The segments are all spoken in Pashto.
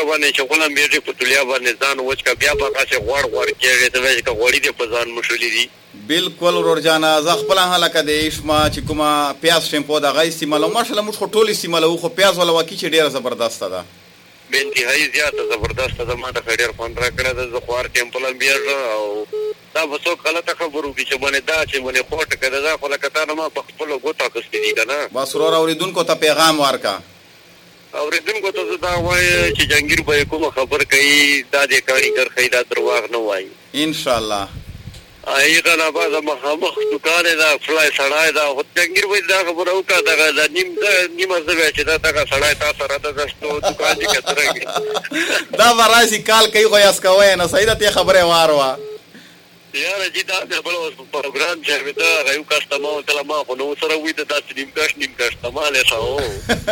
باندې چې غلام بیرې په تولیا باندې ځان وچ کا بیا په هغه غوړ کېږي ته وایي چې غوړی دې په ځان مشولې دي بالکل ورور جانا ز خپل هلکه د ایشما چې کومه پیاز شیمپو د غي استعمالو ماشاءالله موږ خو ټول استعمالو خو پیاز ولا واکې چې ډیره زبردست ده به انتهایی زیاته زبردست ده ما ته ډیر خوند را کړی د زخوار ټیمپل بیرې او دا به څوک غلطه خبرو کې چې باندې دا چې باندې خوټه کړه دا خو لکه تا نه ما په خپل غوټه کستې دي کنه بس ورور اوریدونکو ته پیغام ورکا اوریدونکو ته دا وایي چې جنگیر به کوم خبر کوي دا د کاریګر خیدا درواغ نه وایي ان شاء الله ایغه نه باز مخامخ دکان دا فلای سړای دا هو جنگیر وای دا خبر او کا دا نیمه زوی چې دا سړای تاسو را ته دستو دکان دې کترګي دا وراسي کال کوي خو یاس کوي نه صحیح ته خبره واروا یار چې دا د بل اوس پروګرام چې ودا غيو کاستمو تل ما خو نو سره وې دا نیم کاش تماله شاو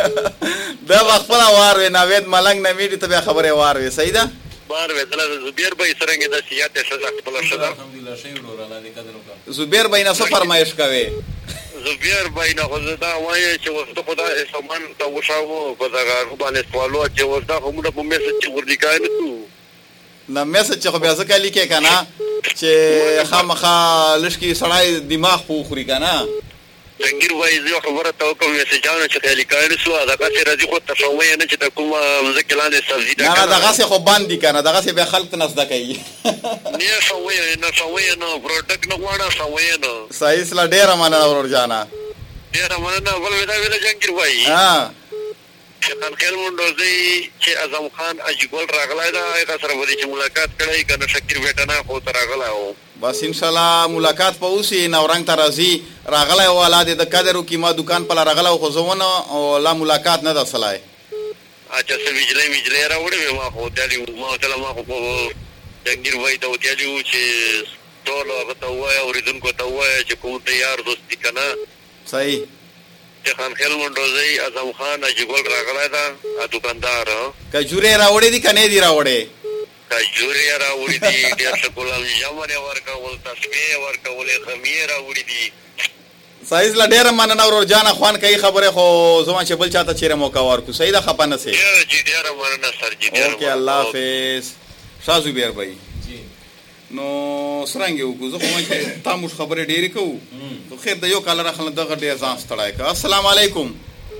دا وخت په وار نه وید ملنګ نه ویډی ته خبره وار صحیح ده بار وېدل زبیر به سرنګ د سیاته شزا خپل شدا الحمدلله شی ورور الله دې قدر وکړه زبیر به نه څه فرمایش کوي زبیر به نه خو دا وایي چې وخت خدا سامان ته وشاو په دا باندې سوالو چې ودا کومه په میسج ورلیکای نه تو نه میسج خو بیا ځکه لیکه کنه چې خامخا لشکي سړای دماغ خو خوري کنه جنگیر وای زه خبره تا کوم میسجانو چې خالي کار سو دا که راځي خو تفاوی نه چې د کومه ځکلانه سبزی دا نه دغه څه خو باندې کنه دغه څه به خلق نسدا کوي نه شوی نه پروډکټ نه غواړه شوی نه صحیح سلا ډیر مننه ورور جانا ډیر مننه ول ودا جنگیر وای ها خان خیل مونډوزي چې اعظم خان اجګل راغلای دا هغه سره ودی چې ملاقات کړی کنه شکر بیٹنا خو تر راغلا او بس ان شاء الله ملاقات پوسی نو رنگ ترازی راغلای او اولاد د قدرو کی ما دکان پر راغلا خو زونه او لا ملاقات نه دسلای اچھا سې ویجلې راوړې ما خو ته ما خو جنگیر وای ته وتیالو چې ټول هغه ته وای اوریدونکو ته وای چې کوم تیار دوستي کنه صحیح خان خیل مونډوزي اعظم خان اجګل راغلای دا دکاندار کجوري راوړې دي کنه دي راوړې کجوري راوړې دي ډېر څه کولم جامره ورکول تسبیح ورکول خمیر راوړې دي صحیح لا ډېر مننه ورور جان خوان کوي خبره خو زما چې بل چاته چیرې موقع ورکو صحیح ده خپانه سي ډېر مننه سر جی ډېر اوکې الله حافظ شازو بیر بھائی نو سرنګ یو کو زه خو چې تاسو خبره ډېری کوو خو خیر د یو کال راخله دغه ډېر ځان ستړای کا السلام علیکم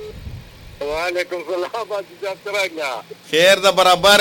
وعلیکم السلام باندې څنګه خیر ده برابر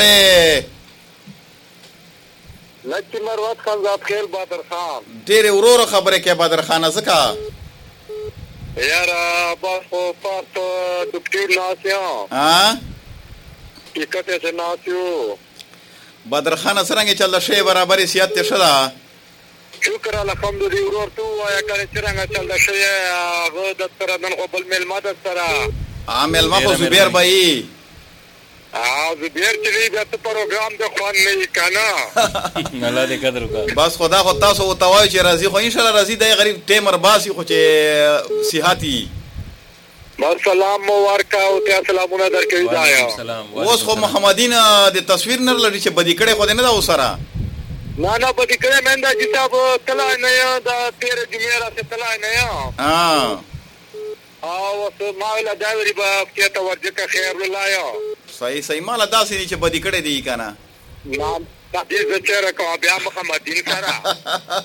لکه مروت خان ذات خیل بدر خان ډېر ورور خبره کې بدر خان زکه یار باسو پاتو ډپټی ناسیو ها یکته سے ناسیو بدر خان سرنګ چل شی برابر سیات ته شدا شکر الحمدلله ورور تو یا کړه څنګه چل شی هغه د تر نن خپل مل مدد سره عامل ما خو زبیر بای زبیر چې د پروګرام د خوان نه کنا الله دې قدر وکړه بس خدا خو تاسو او توای چې راضي خو ان شاء الله راضي دی غریب ټیمر باسي خو چې صحتي سلام مبارک او ته سلامونه درکې دایا اوس خو محمدین د تصویر نه لري چې بدی کړي خو نه دا وسره نه بدی کړي مندا چې تاسو تلا نه دا 13 جمعه راته تلا نه او ما ویل دا وری په کې ته ورځه خیر لایا صحیح مال داسې چې بدی کړي دی کنه نه دې څه راکو بیا محمدین سره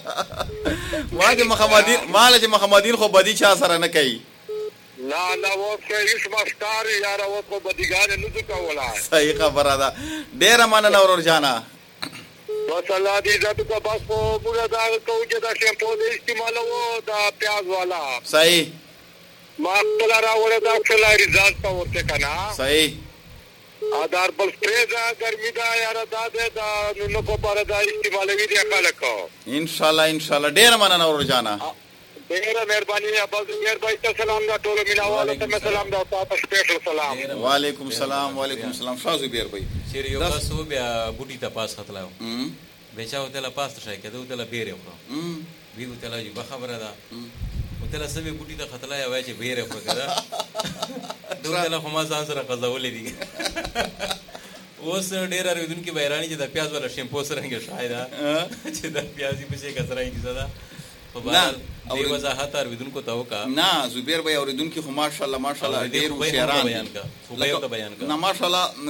مال چې محمدین خو بدی چا سره نه کوي لا و هیڅ مستار یار و کو بدیګان نه ځکه ولا صحیح خبره ده ډېر مننه ورور جانا بس الله دې عزت کو بس په موږ دا کوو چې دا شیمپو دې استعمالو دا پیاز والا صحیح ما خپل راوړل دا خپل رضات ته ورته کنه صحیح ادار بل فریزا ګرمي دا یار دا نو په بار دا استعمالوي دي خلکو ان شاء الله ډېر مننه ورور جانا ډېر مهرباني اباظ مهرباني ته سلام دا ټول میناواله ته سلام دا تاسو سپیشل سلام وعلیکم السلام شازو بیر بھائی چیر یو تاسو بیا بوټي ته پاس خطلاو بچاو ته لا پاس شای کده ته لا بیره خو ویو ته لا یو خبره ده ته لا سبي بوټي ته خطلا وای چې بیره خو کده دوه له خما ځان سره قزاولې دي اوس ډېر اړوندونکو بیرانی چې د پیاز ولا شیمپو سره کې شاید چې د پیازي په څیر کسرای دي زدا نه دی وضاحت اورېدونکو ته وکا نه زبیر بھائی اورېدونکو خو ماشاءالله ډېر هوښیاران بیان کا خو به بیان کا نه ماشاءالله